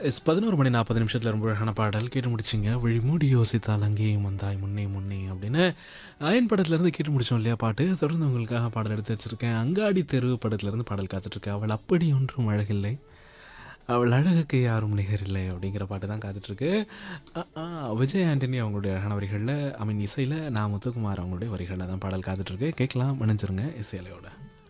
11 மணி 40 நிமிஷத்துல ரொம்ப அழகான பாடல் கேட்டு முடிச்சிங்க. "விழிமூடி யோசித்தால் அங்கேயும் வந்தாய் முன்னே முன்னே" அப்படின்னு அயன் படத்துலேருந்து கேட்டு முடிச்சோம் இல்லையா பாட்டு. தொடர்ந்து உங்களுக்காக பாடல் எடுத்து வச்சிருக்கேன். அங்காடி தெரு படத்துலேருந்து பாடல் காத்துட்ருக்கு. "அவள் அப்படி ஒன்றும் அழகில்லை, அவள் அழகுக்கு யாரும் நிகரில்லை" அப்படிங்கிற பாட்டு தான் காத்துட்ருக்கு. அ ஆ விஜய் ஆண்டனி அவங்களுடைய அழகான வரிகளில், இசையில் நான் முத்துக்குமார் அவங்களுடைய வரிகளில் தான் பாடல் காத்துட்ருக்கு. கேட்கலாம், இணைஞ்சிருங்க இசையலையோட.